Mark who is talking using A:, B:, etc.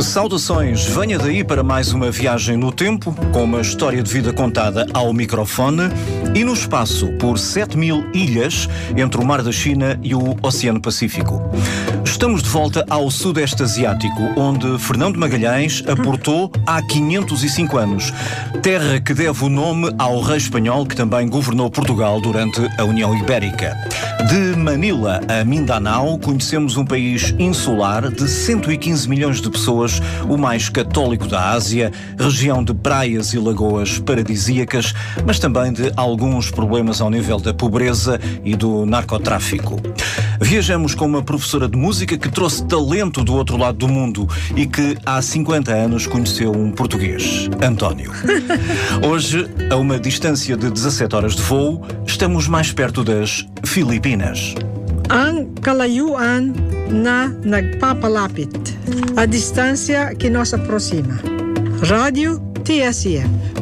A: Saudações, venha daí para mais uma viagem no tempo, com uma história de vida contada ao microfone e no espaço por 7.000 ilhas entre o Mar da China e o Oceano Pacífico. Estamos de volta ao Sudeste Asiático, onde Fernando Magalhães aportou há 505 anos. Terra que deve o nome ao rei espanhol que também governou Portugal durante a União Ibérica. De Manila a Mindanao, conhecemos um país insular de 115 milhões de pessoas, o mais católico da Ásia, região de praias e lagoas paradisíacas, mas também de alguns problemas ao nível da pobreza e do narcotráfico. Viajamos com uma professora de música que trouxe talento do outro lado do mundo e que há 50 anos conheceu um português, António. Hoje, a uma distância de 17 horas de voo, estamos mais perto das Filipinas.
B: Ang kalayuan na nagpapalapit, a distância que nos aproxima. Rádio TSF.